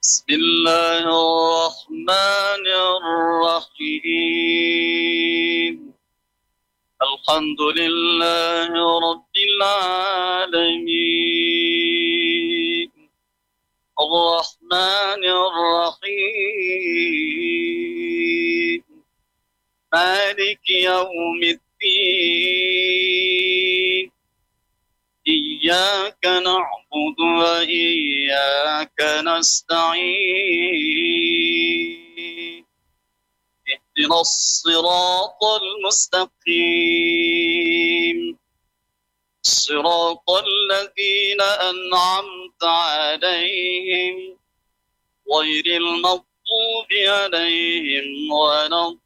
بسم الله الرحمن الرحيم. الحمد لله رب العالمين، الرحمن الرحيم، مالك يوم الدين. إياك نعبد وإياك نستعين. اهدنا الصراط المستقيم، صراط الذين أنعمت عليهم غير المغضوب عليهم ولا